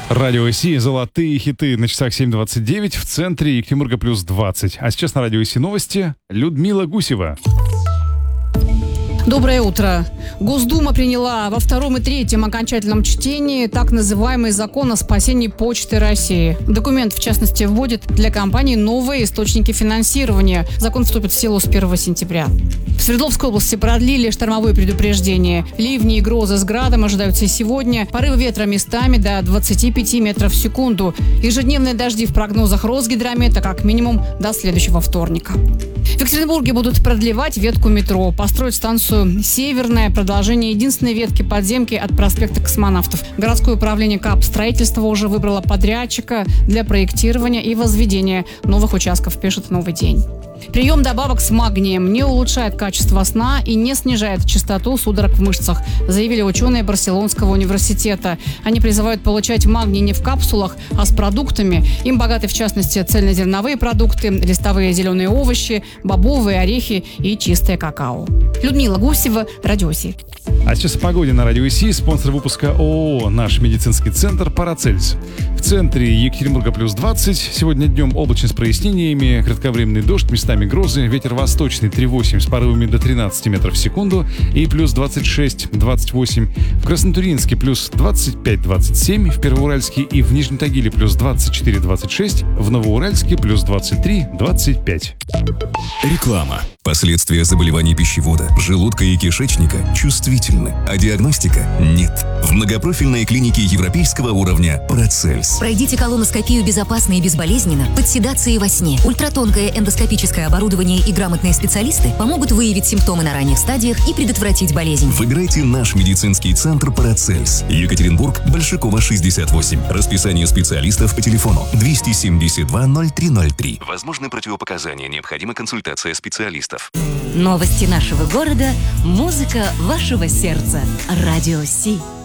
Радио ИСИ, золотые хиты на часах 7:29, в центре Екатеринбурга плюс 20. А сейчас на Радио ИСИ новости. Людмила Гусева. Доброе утро. Госдума приняла во втором и третьем окончательном чтении так называемый закон о спасении Почты России. Документ, в частности, вводит для компаний новые источники финансирования. Закон вступит в силу с 1 сентября. В Свердловской области продлили штормовое предупреждение. Ливни и грозы с градом ожидаются сегодня. Порывы ветра местами до 25 метров в секунду. Ежедневные дожди в прогнозах Росгидромета как минимум до следующего вторника. В Екатеринбурге будут продлевать ветку метро. Построить станцию «Северная», продолжение единственной ветки подземки от проспекта Космонавтов. Городское управление капстроительства уже выбрало подрядчика для проектирования и возведения новых участков, пишет «Новый день». Прием добавок с магнием не улучшает качество сна и не снижает частоту судорог в мышцах, заявили ученые Барселонского университета. Они призывают получать магний не в капсулах, а с продуктами. Им богаты, в частности, цельнозерновые продукты, листовые зеленые овощи, бобовые, орехи и чистое какао. Людмила Гусева, Радио ИСИ. А сейчас о погоде на Радио ИСИ. Спонсор выпуска ООО «Наш медицинский центр» «Парацельс». В центре Екатеринбурга плюс 20. Сегодня днем облачно с прояснениями, кратковременный дождь, местами грозы, ветер восточный 3,8 с порывами до 13 метров в секунду и плюс 26-28. В Краснотурьинске плюс 25-27, в Первоуральске и в Нижнем Тагиле плюс 24-26, в Новоуральске плюс 23-25. Реклама. Последствия заболеваний пищевода, желудка и кишечника чувствительны, а диагностика нет. В многопрофильной клинике европейского уровня «Парацельс». Пройдите колоноскопию безопасно и безболезненно, под седацией во сне. Ультратонкое эндоскопическое оборудование и грамотные специалисты помогут выявить симптомы на ранних стадиях и предотвратить болезнь. Выбирайте наш медицинский центр «Парацельс». Екатеринбург, Большакова, 68. Расписание специалистов по телефону 272 0303. Возможны противопоказания, необходима консультация специалистов. Новости нашего города, музыка вашего сердца. Радио СИ.